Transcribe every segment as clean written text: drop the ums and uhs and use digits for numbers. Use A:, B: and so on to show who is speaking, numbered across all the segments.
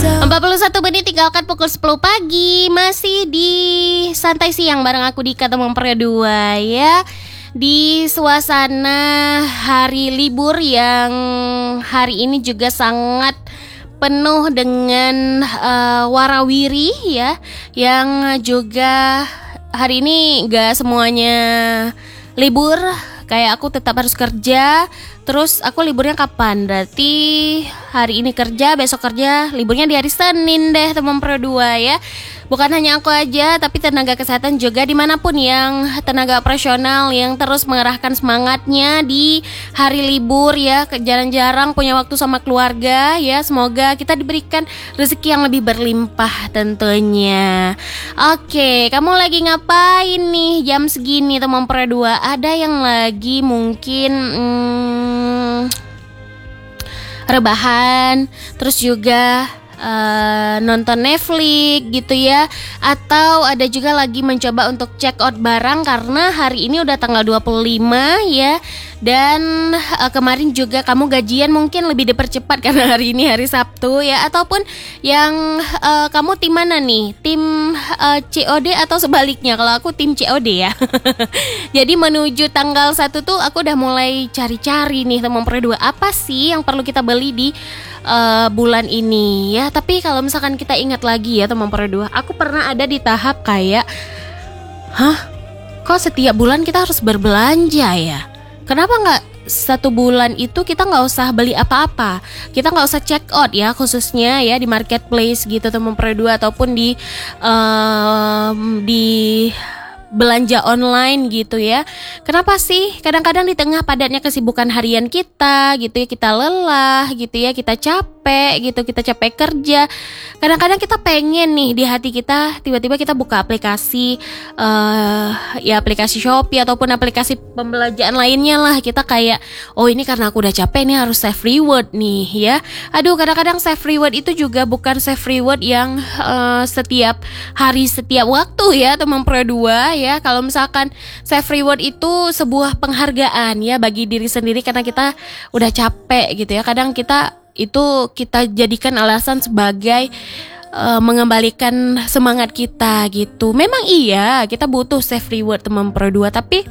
A: 41 menit tinggalkan pukul 10 pagi. Masih di santai siang bareng aku Dika teman perdua ya. Di suasana hari libur yang hari ini juga sangat penuh dengan warawiri ya. Yang juga hari ini gak semuanya libur. Kayak aku tetap harus kerja. Terus aku liburnya kapan? Berarti hari ini kerja, besok kerja, liburnya di hari Senin deh teman perdua ya. Bukan hanya aku aja, tapi tenaga kesehatan juga dimanapun yang tenaga operasional yang terus mengerahkan semangatnya di hari libur ya. Jarang-jarang punya waktu sama keluarga ya. Semoga kita diberikan rezeki yang lebih berlimpah tentunya. Oke, kamu lagi ngapain nih jam segini teman perdua? Ada yang lagi mungkin rebahan, terus juga nonton Netflix gitu ya. Atau ada juga lagi mencoba untuk check out barang karena hari ini udah tanggal 25 ya. Dan kemarin juga kamu gajian mungkin lebih dipercepat karena hari ini hari Sabtu ya. Ataupun yang kamu tim mana nih? Tim COD atau sebaliknya? Kalau aku tim COD ya. Jadi menuju tanggal 1 tuh aku udah mulai cari-cari nih teman perdua, apa sih yang perlu kita beli di bulan ini ya. Tapi kalau misalkan kita ingat lagi ya teman perdua, aku pernah ada di tahap kayak kok setiap bulan kita harus berbelanja ya? Kenapa nggak satu bulan itu kita nggak usah beli apa-apa, kita nggak usah check out ya, khususnya ya di marketplace gitu teman perdua, ataupun di belanja online gitu ya. Kenapa sih? Kadang-kadang di tengah padatnya kesibukan harian kita gitu ya, kita lelah gitu ya, kita capek gitu, kita capek kerja. Kadang-kadang kita pengen nih di hati kita tiba-tiba kita buka aplikasi ya aplikasi Shopee ataupun aplikasi pembelanjaan lainnya lah. Kita kayak oh ini karena aku udah capek nih harus save reward nih ya. Aduh, kadang-kadang save reward itu juga bukan save reward yang setiap hari setiap waktu ya teman perdua ya. Kalau misalkan save reward itu sebuah penghargaan ya bagi diri sendiri karena kita udah capek gitu ya. Kadang kita jadikan alasan sebagai mengembalikan semangat kita gitu. Memang iya kita butuh save reward teman perdua, tapi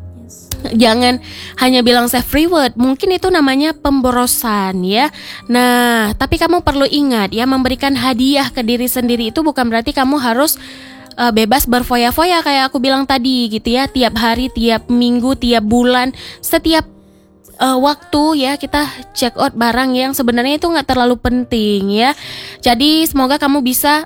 A: jangan hanya bilang save reward, mungkin itu namanya pemborosan ya. Nah, tapi kamu perlu ingat ya, memberikan hadiah ke diri sendiri itu bukan berarti kamu harus bebas berfoya-foya kayak aku bilang tadi gitu ya. Tiap hari, tiap minggu, tiap bulan, setiap waktu ya kita check out barang yang sebenarnya itu nggak terlalu penting ya. Jadi semoga kamu bisa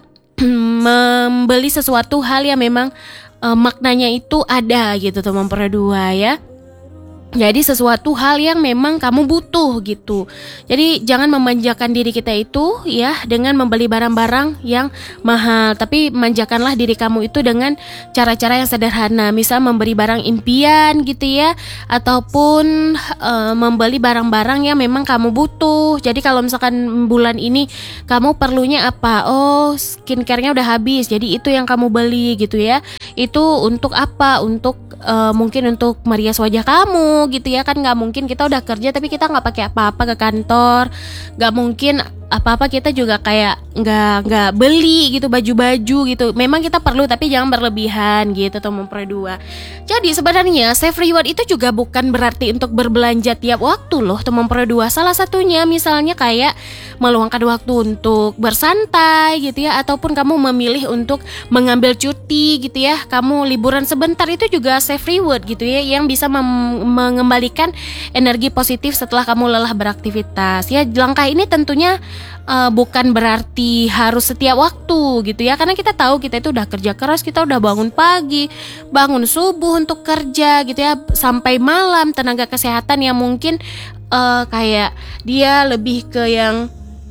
A: membeli sesuatu hal yang memang maknanya itu ada gitu teman perdua ya. Jadi sesuatu hal yang memang kamu butuh gitu. Jadi jangan memanjakan diri kita itu ya dengan membeli barang-barang yang mahal, tapi manjakanlah diri kamu itu dengan cara-cara yang sederhana. Misal memberi barang impian gitu ya, ataupun membeli barang-barang yang memang kamu butuh. Jadi kalau misalkan bulan ini kamu perlunya apa? Oh, skincare-nya udah habis, jadi itu yang kamu beli gitu ya. Itu untuk apa? Untuk mungkin untuk merias wajah kamu gitu ya. Kan nggak mungkin kita udah kerja tapi kita nggak pakai apa-apa ke kantor. Nggak mungkin apa-apa kita juga kayak nggak beli gitu baju-baju gitu. Memang kita perlu tapi jangan berlebihan gitu teman perdua. Jadi sebenarnya save reward itu juga bukan berarti untuk berbelanja tiap waktu loh teman perdua. Salah satunya misalnya kayak meluangkan waktu untuk bersantai gitu ya, ataupun kamu memilih untuk mengambil cuti gitu ya. Kamu liburan sebentar, itu juga save reward gitu ya, yang bisa mengembalikan energi positif setelah kamu lelah beraktivitas ya. Langkah ini tentunya bukan berarti harus setiap waktu gitu ya, karena kita tahu kita itu udah kerja keras, kita udah bangun pagi, bangun subuh untuk kerja gitu ya, sampai malam. Tenaga kesehatan yang mungkin kayak dia lebih ke yang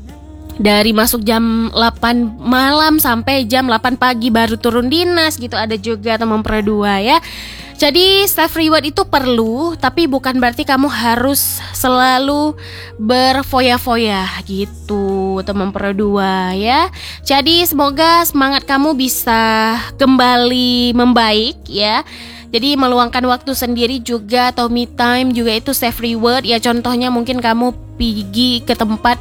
A: dari masuk jam 8 malam sampai jam 8 pagi baru turun dinas gitu, ada juga teman perdua ya. Jadi self reward itu perlu, tapi bukan berarti kamu harus selalu berfoya-foya gitu teman perdua ya. Jadi semoga semangat kamu bisa kembali membaik ya. Jadi meluangkan waktu sendiri juga atau me time juga itu self reward ya. Contohnya mungkin kamu pergi ke tempat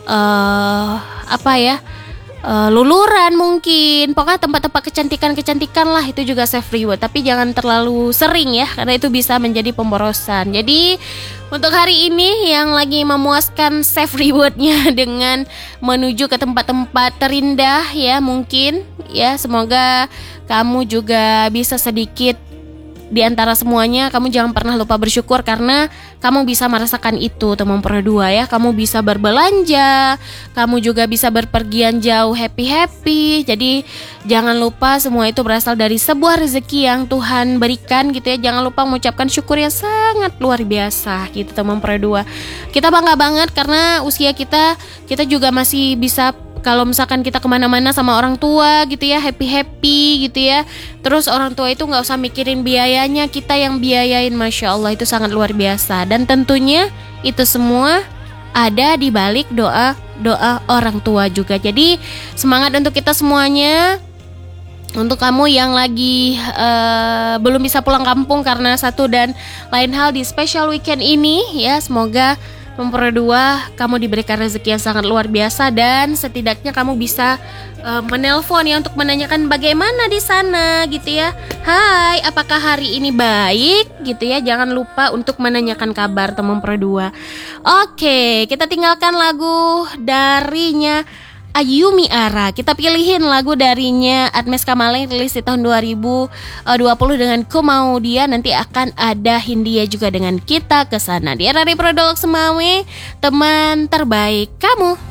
A: luluran mungkin, pokoknya tempat-tempat kecantikan lah, itu juga self reward, tapi jangan terlalu sering ya, karena itu bisa menjadi pemborosan. Jadi untuk hari ini yang lagi memuaskan self rewardnya dengan menuju ke tempat-tempat terindah ya, mungkin ya, semoga kamu juga bisa sedikit di antara semuanya, kamu jangan pernah lupa bersyukur karena kamu bisa merasakan itu, teman berdua ya. Kamu bisa berbelanja, kamu juga bisa berpergian jauh happy. Jadi jangan lupa semua itu berasal dari sebuah rezeki yang Tuhan berikan gitu ya. Jangan lupa mengucapkan syukur yang sangat luar biasa gitu, teman berdua. Kita bangga banget karena usia kita juga masih bisa, kalau misalkan kita kemana-mana sama orang tua gitu ya, happy gitu ya. Terus orang tua itu gak usah mikirin biayanya, kita yang biayain. Masya Allah, itu sangat luar biasa. Dan tentunya itu semua ada di balik doa orang tua juga. Jadi semangat untuk kita semuanya. Untuk kamu yang lagi belum bisa pulang kampung karena satu dan lain hal di special weekend ini ya, semoga berdua kamu diberikan rezeki yang sangat luar biasa, dan setidaknya kamu bisa menelpon ya untuk menanyakan bagaimana di sana gitu ya. Hai, apakah hari ini baik gitu ya. Jangan lupa untuk menanyakan kabar teman berdua. Oke, kita tinggalkan lagu darinya Ayumi Ara. Kita pilihin lagu darinya Admes Kamala yang rilis di tahun 2020 dengan Ku Mau Dia. Nanti akan ada Hindia juga dengan Kita Kesana. Di RRI Produk Semawe, teman terbaik kamu.